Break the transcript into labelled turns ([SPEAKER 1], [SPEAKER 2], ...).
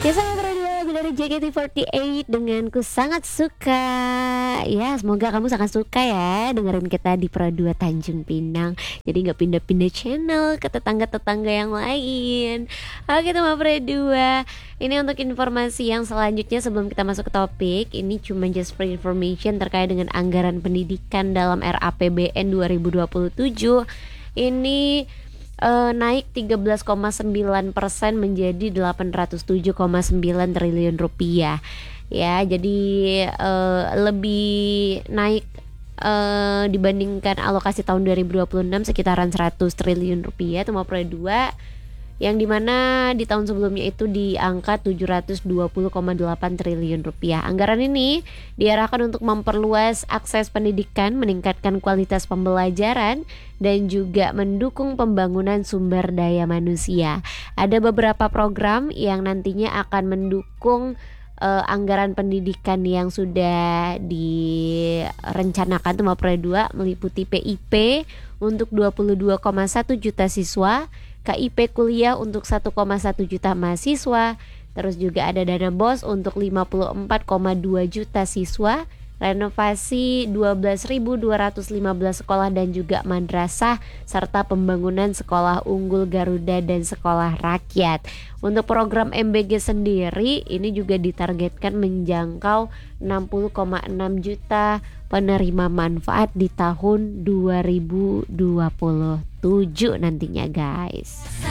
[SPEAKER 1] Kisah berdua lagu dari JKT48 dengan Ku Sangat Suka. Ya, semoga kamu sangat suka ya dengerin kita di Pro 2 Tanjung Pinang. Jadi nggak pindah-pindah channel ke tetangga-tetangga yang lain. Oke teman Pro 2, ini untuk informasi yang selanjutnya sebelum kita masuk ke topik. Ini cuma just for information terkait dengan anggaran pendidikan dalam RAPBN 2027. Ini naik 13,9% menjadi 807,9 triliun rupiah ya. Jadi lebih naik dibandingkan alokasi tahun 2026 sekitaran 100 triliun rupiah itu mau Pro 2, yang dimana di tahun sebelumnya itu di angka 720,8 triliun rupiah. Anggaran ini diarahkan untuk memperluas akses pendidikan, meningkatkan kualitas pembelajaran, dan juga mendukung pembangunan sumber daya manusia. Ada beberapa program yang nantinya akan mendukung anggaran pendidikan yang sudah direncanakan tuh Pro 2, meliputi PIP untuk 22,1 juta siswa, KIP kuliah untuk 1,1 juta mahasiswa, terus juga ada dana BOS untuk 54,2 juta siswa, renovasi 12.215 sekolah dan juga madrasah, serta pembangunan sekolah unggul Garuda dan sekolah rakyat. Untuk program MBG sendiri ini juga ditargetkan menjangkau 60,6 juta penerima manfaat di tahun 2027 nantinya guys.